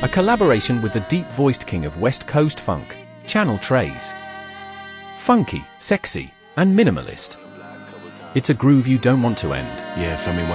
a collaboration with the deep-voiced king of West Coast funk, Channel Tres. Funky, sexy, and minimalist. It's a groove you don't want to end. Yeah, feel me.